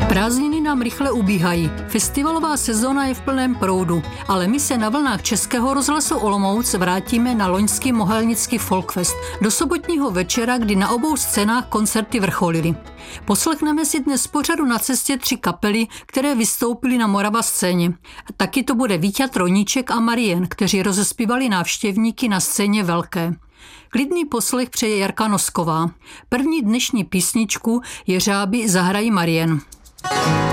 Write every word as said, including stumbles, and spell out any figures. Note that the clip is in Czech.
Prázdniny nám rychle ubíhají. Festivalová sezóna je v plném proudu, ale my se na vlnách Českého rozhlasu Olomouc vrátíme na loňský Mohelnický Folkfest, do sobotního večera, kdy na obou scénách koncerty vrcholily. Poslechneme si dnes z pořadu Na cestě tři kapely, které vystoupily na Morava scéně. A taky to bude Víťa Troníček a Marien, kteří rozespívali návštěvníky na scéně velké. Klidný poslech přeje Jarka Nosková. První dnešní písničku Jeřáby zahrají Marien.